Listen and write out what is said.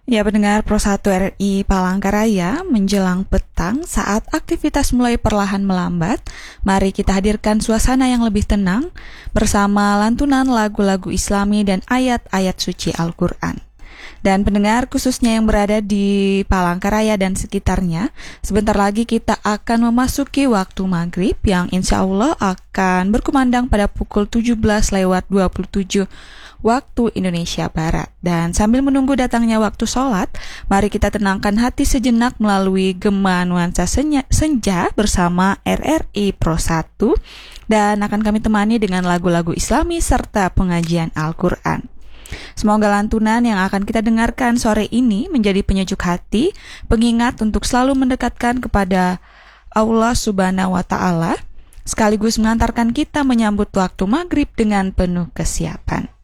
Ya, pendengar Pro 1 RI Palangkaraya, menjelang petang saat aktivitas mulai perlahan melambat, mari kita hadirkan suasana yang lebih tenang bersama lantunan lagu-lagu Islami dan ayat-ayat suci Al-Quran. Dan pendengar khususnya yang berada di Palangkaraya dan sekitarnya, sebentar lagi kita akan memasuki waktu maghrib yang insya Allah akan berkumandang pada pukul 17:27 waktu Indonesia Barat. Dan sambil menunggu datangnya waktu sholat, mari kita tenangkan hati sejenak melalui gema nuansa senja bersama RRI Pro 1, dan akan kami temani dengan lagu-lagu Islami serta pengajian Al-Quran. Semoga lantunan yang akan kita dengarkan sore ini menjadi penyejuk hati, pengingat untuk selalu mendekatkan kepada Allah Subhanahu wa Ta'ala, sekaligus mengantarkan kita menyambut waktu maghrib dengan penuh kesiapan.